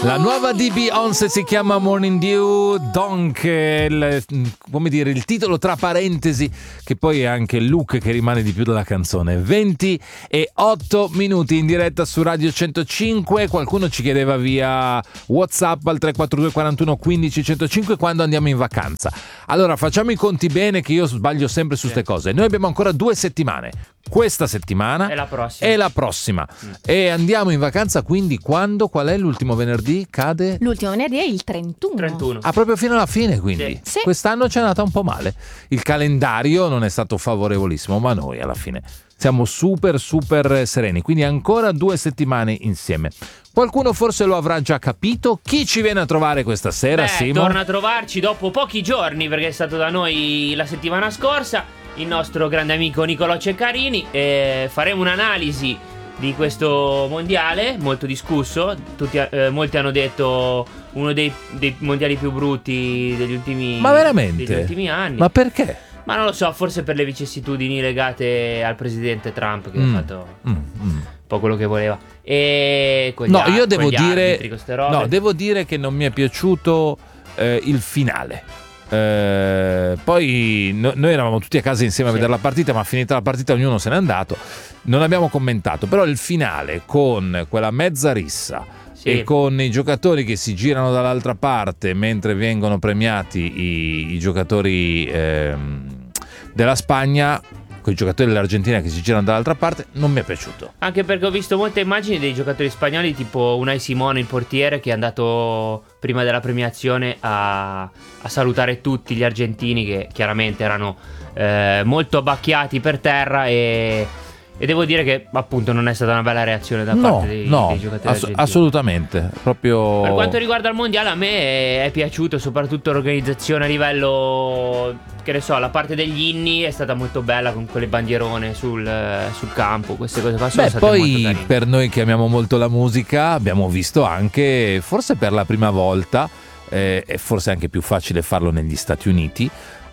La nuova di Beyoncé si chiama Morning Dew, donc come dire, il titolo tra parentesi, che poi è anche il look che rimane di più della canzone. 28 minuti in diretta su Radio 105. Qualcuno ci chiedeva via WhatsApp al 342 41 15 105 quando andiamo in vacanza. Allora facciamo i conti bene, che io sbaglio sempre su ste cose. Noi abbiamo ancora 2 settimane. Questa settimana e la prossima. E andiamo in vacanza quindi quando? Qual è l'ultimo venerdì? Cade? L'ultimo venerdì è il 31. Ah, proprio fino alla fine quindi. Sì. Quest'anno ci è andata un po' male. Il calendario non è stato favorevolissimo, ma noi alla fine siamo super sereni. Quindi ancora 2 settimane insieme. Qualcuno forse lo avrà già capito. Chi ci viene a trovare questa sera, Simo? Torna a trovarci dopo pochi giorni, perché è stato da noi la settimana scorsa il nostro grande amico Nicolò Ceccarini, e faremo un'analisi di questo mondiale molto discusso. Molti hanno detto uno dei mondiali più brutti degli ultimi, ma veramente? degli ultimi anni. Ma perché? Ma non lo so, forse per le vicissitudini legate al presidente Trump, che ha fatto un po' quello che voleva. E io devo dire che non mi è piaciuto il finale. Poi noi eravamo tutti a casa insieme a vedere la partita, ma finita la partita ognuno se n'è andato, non abbiamo commentato. Però il finale con quella mezza rissa e con i giocatori che si girano dall'altra parte mentre vengono premiati i giocatori della Spagna, con i giocatori dell'Argentina che si girano dall'altra parte, non mi è piaciuto. Anche perché ho visto molte immagini dei giocatori spagnoli, tipo Unai Simón, il portiere, che è andato prima della premiazione a salutare tutti gli argentini, che chiaramente erano molto abbacchiati per terra, e devo dire che appunto non è stata una bella reazione da parte dei giocatori argentini. Assolutamente. Proprio per quanto riguarda il mondiale, a me è piaciuto soprattutto l'organizzazione a livello, che ne so, la parte degli inni è stata molto bella, con quelle bandierone sul campo, queste cose qua sono state molto carine. Per noi che amiamo molto la musica, abbiamo visto anche, forse per la prima volta, e forse anche più facile farlo negli Stati Uniti,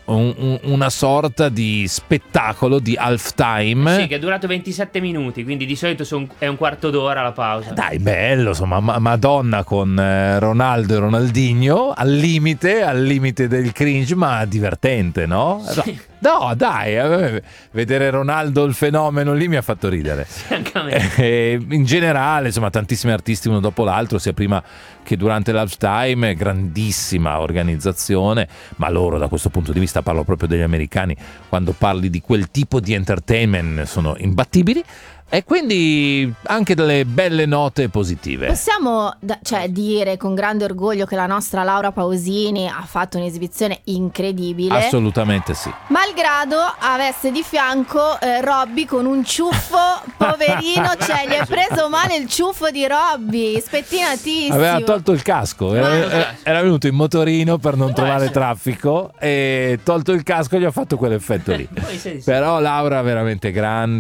una sorta di spettacolo di halftime. Sì, che è durato 27 minuti, quindi di solito è un quarto d'ora la pausa. Dai, bello, insomma, Madonna con Ronaldo e Ronaldinho al limite del cringe, ma divertente, no? Sì. No, dai, vedere Ronaldo il fenomeno lì mi ha fatto ridere. Anche a me. In generale, insomma, tantissimi artisti uno dopo l'altro, sia prima che durante l'halftime, grandissima organizzazione, ma loro da questo punto di vista, parlo proprio degli americani, quando parli di quel tipo di entertainment sono imbattibili. E quindi anche delle belle note positive. Possiamo dire con grande orgoglio che la nostra Laura Pausini ha fatto un'esibizione incredibile. Assolutamente sì. Malgrado avesse di fianco Robby con un ciuffo, poverino, gli è preso male il ciuffo di Robby, spettinatissimo. Aveva tolto il casco, era venuto in motorino per non trovare traffico, e tolto il casco gli ha fatto quell'effetto lì. Però Laura veramente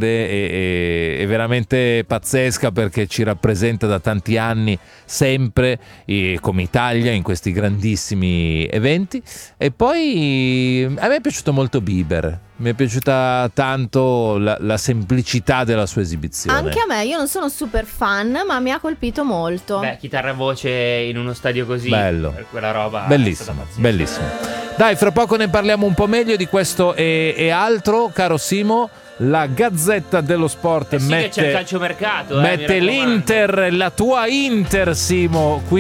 grande e veramente pazzesca, perché ci rappresenta da tanti anni sempre come Italia in questi grandissimi eventi. E poi a me è piaciuto molto Bieber, mi è piaciuta tanto la semplicità della sua esibizione. Anche a me, io non sono super fan, ma mi ha colpito molto. Chitarra e voce in uno stadio così, bello, quella roba bellissimo. Dai, fra poco ne parliamo un po' meglio di questo e altro, caro Simo. La Gazzetta dello Sport che c'è il calciomercato, mette l'Inter, la tua Inter, Simo.